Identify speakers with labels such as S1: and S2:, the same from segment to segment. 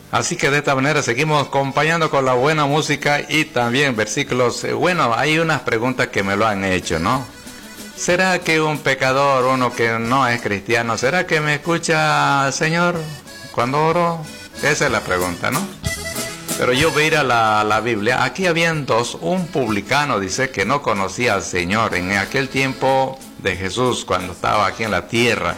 S1: Así que de esta manera seguimos acompañando con la buena música y también versículos. Bueno, hay unas preguntas que me lo han hecho, ¿no? ¿Será que un pecador, uno que no es cristiano, será que me escucha, Señor, cuando oro? Esa es la pregunta, ¿no? Pero yo voy a ir a la Biblia. Aquí habían dos. Un publicano dice que no conocía al Señor en aquel tiempo de Jesús, cuando estaba aquí en la tierra.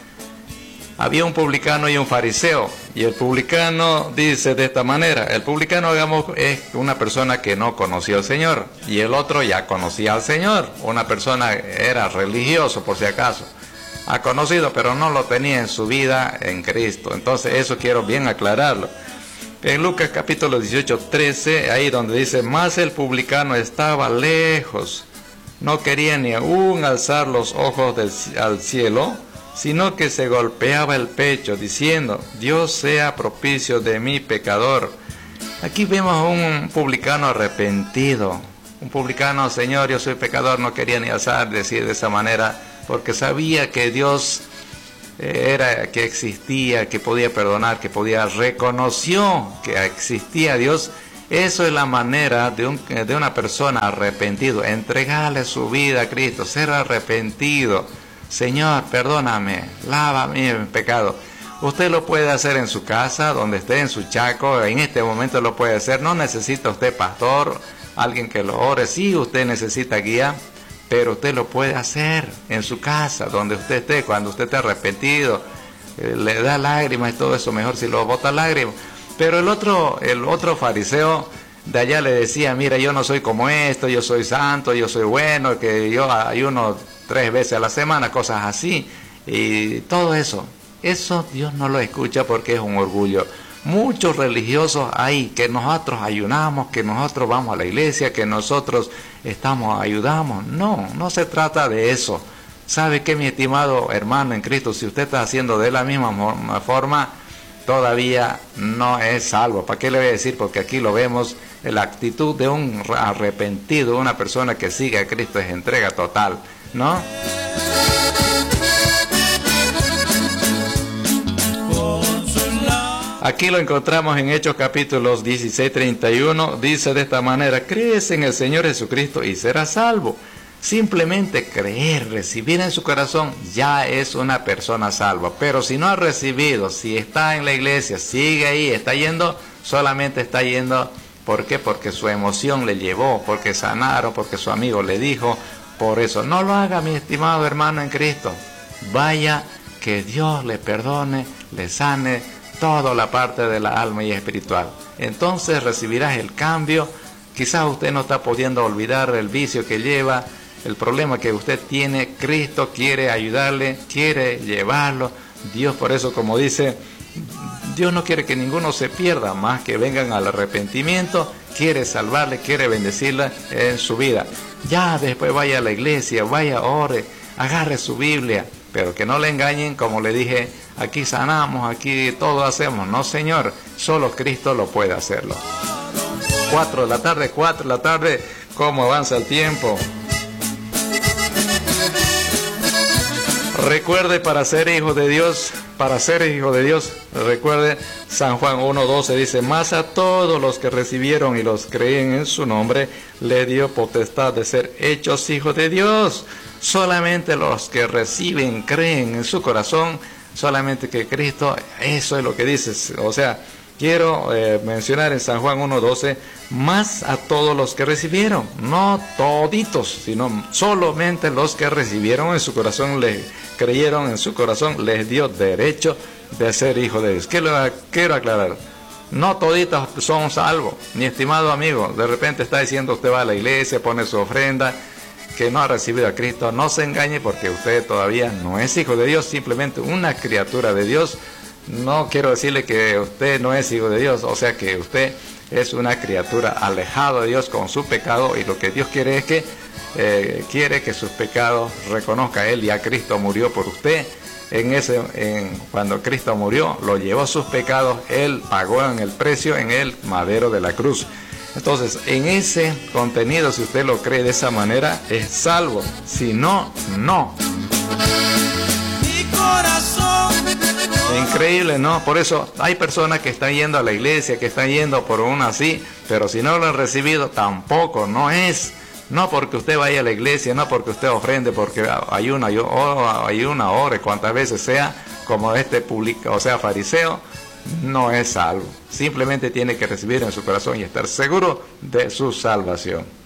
S1: Había un publicano y un fariseo. Y el publicano dice de esta manera. El publicano, digamos, es una persona que no conocía al Señor. Y el otro ya conocía al Señor. Una persona era religioso, por si acaso. Ha conocido, pero no lo tenía en su vida en Cristo. Entonces eso quiero bien aclararlo. En Lucas capítulo 18, 13, ahí donde dice, mas el publicano estaba lejos. No quería ni aún alzar los ojos al cielo, sino que se golpeaba el pecho, diciendo, Dios sea propicio de mi pecador. Aquí vemos a un publicano arrepentido. Un publicano, Señor, yo soy pecador, no quería ni alzar, decir de esa manera, porque sabía que Dios era, que existía, que podía perdonar, que podía, reconoció que existía Dios. Eso es la manera de una persona arrepentido, entregarle su vida a Cristo, ser arrepentido. Señor, perdóname, lávame mi pecado. Usted lo puede hacer en su casa, donde esté, en su chaco, en este momento lo puede hacer. No necesita usted pastor, alguien que lo ore. Sí, usted necesita guía, pero usted lo puede hacer en su casa, donde usted esté, cuando usted esté arrepentido, le da lágrimas y todo eso, mejor si lo bota lágrimas. Pero el otro fariseo de allá le decía, mira, yo no soy como esto, yo soy santo, yo soy bueno, que yo ayuno 3 veces a la semana, cosas así, y todo eso. Eso Dios no lo escucha porque es un orgullo. Muchos religiosos hay que nosotros ayunamos, que nosotros vamos a la iglesia, que nosotros ayudamos. No, no se trata de eso. ¿Sabe qué, mi estimado hermano en Cristo? Si usted está haciendo de la misma forma, todavía no es salvo. ¿Para qué le voy a decir? Porque aquí lo vemos, la actitud de un arrepentido, una persona que sigue a Cristo es entrega total, ¿no? Aquí lo encontramos en Hechos capítulos 16, 31, dice de esta manera, crees en el Señor Jesucristo y serás salvo. Simplemente creer, recibir en su corazón, ya es una persona salva. Pero si no ha recibido, si está en la iglesia, sigue ahí, está yendo, solamente está yendo, ¿por qué? Porque su emoción le llevó, porque sanaron, porque su amigo le dijo, por eso. No lo haga, mi estimado hermano en Cristo. Vaya, que Dios le perdone, le sane toda la parte de la alma y espiritual. Entonces recibirás el cambio. Quizás usted no está pudiendo olvidar el vicio que lleva, el problema que usted tiene. Cristo quiere ayudarle, quiere llevarlo. Dios, por eso, como dice, Dios no quiere que ninguno se pierda, más que vengan al arrepentimiento. Quiere salvarle, quiere bendecirle en su vida. Ya después vaya a la iglesia, vaya, ore, agarre su Biblia, pero que no le engañen, como le dije, aquí sanamos, aquí todo hacemos. No, Señor, solo Cristo lo puede hacerlo. 4 de la tarde, ¿cómo avanza el tiempo? Recuerde, para ser hijo de Dios, recuerde, San Juan 1:12 dice, mas a todos los que recibieron y los creen en su nombre, le dio potestad de ser hechos hijos de Dios. Solamente los que reciben, creen en su corazón, solamente que Cristo, eso es lo que dice. O sea, quiero mencionar en San Juan 1:12, más a todos los que recibieron, no toditos, sino solamente los que recibieron en su corazón, creyeron en su corazón, les dio derecho de ser hijos de Dios. Quiero aclarar, no toditos son salvos. Mi estimado amigo, de repente está diciendo, usted va a la iglesia, pone su ofrenda, que no ha recibido a Cristo. No se engañe, porque usted todavía no es hijo de Dios, simplemente una criatura de Dios. No quiero decirle que usted no es hijo de Dios, o sea que usted es una criatura alejada de Dios con su pecado, y lo que Dios quiere es que quiere que sus pecados reconozca Él. Ya Cristo murió por usted. Cuando Cristo murió, lo llevó sus pecados, Él pagó en el precio en el madero de la cruz. Entonces, en ese contenido, si usted lo cree de esa manera, es salvo. Si no, no.
S2: Mi corazón.
S1: En increíble, ¿no? Por eso hay personas que están yendo a la iglesia, que están yendo por una así, pero si no lo han recibido, tampoco, no es. No porque usted vaya a la iglesia, no porque usted ofrende, porque ayuna, ore, cuantas veces sea, como o sea, fariseo, no es salvo. Simplemente tiene que recibir en su corazón y estar seguro de su salvación.